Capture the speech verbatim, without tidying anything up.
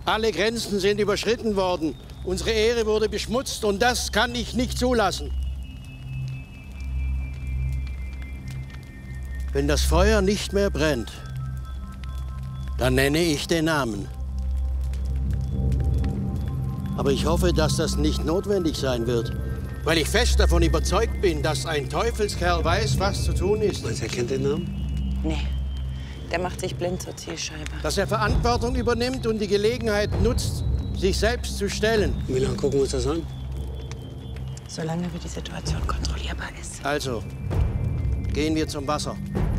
Alle Grenzen sind überschritten worden. Unsere Ehre wurde beschmutzt und das kann ich nicht zulassen. Wenn das Feuer nicht mehr brennt, dann nenne ich den Namen. Aber ich hoffe, dass das nicht notwendig sein wird, weil ich fest davon überzeugt bin, dass ein Teufelskerl weiß, was zu tun ist. Meinst du, er kennt den Namen? Nee, der macht sich blind zur Zielscheibe. Dass er Verantwortung übernimmt und die Gelegenheit nutzt, sich selbst zu stellen. Wie lange gucken wir uns das an? Solange wie die Situation kontrollierbar ist. Also, gehen wir zum Wasser.